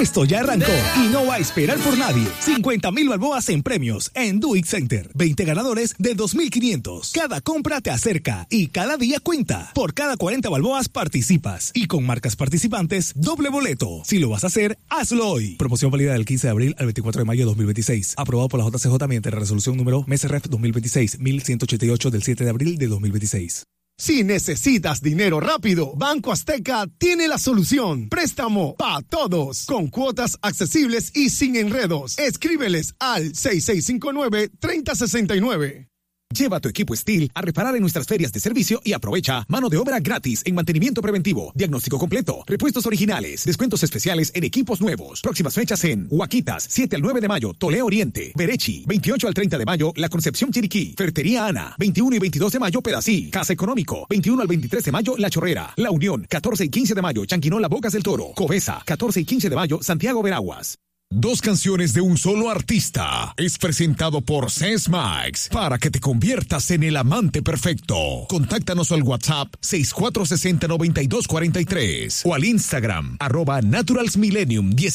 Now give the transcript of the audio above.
Esto ya arrancó y no va a esperar por nadie. 50,000 balboas en premios en Do It Center. 20 ganadores de 2,500. Cada compra te acerca y cada día cuenta. Por cada 40 balboas participas. Y con marcas participantes, doble boleto. Si lo vas a hacer, hazlo hoy. Promoción válida del 15 de abril al 24 de mayo de 2026. Aprobado por la JCJ mediante la resolución número MSREF 2026-1188 del 7 de abril de 2026. Si necesitas dinero rápido, Banco Azteca tiene la solución. Préstamo para todos, con cuotas accesibles y sin enredos. Escríbeles al 6659-3069. Lleva tu equipo Steel a reparar en nuestras ferias de servicio y aprovecha mano de obra gratis en mantenimiento preventivo, diagnóstico completo, repuestos originales, descuentos especiales en equipos nuevos. Próximas fechas en Huaquitas, 7 al 9 de mayo, Toleo Oriente, Berechi, 28 al 30 de mayo, La Concepción Chiriquí, Ferretería Ana, 21 y 22 de mayo, Pedací, Casa Económico, 21 al 23 de mayo, La Chorrera, La Unión, 14 y 15 de mayo, Chanquinola, Bocas del Toro, Covesa, 14 y 15 de mayo, Santiago Veraguas. Dos canciones de un solo artista. Es presentado por Sesmax para que te conviertas en el amante perfecto. Contáctanos al WhatsApp 6460-9243 o al Instagram @naturalsmillennium10.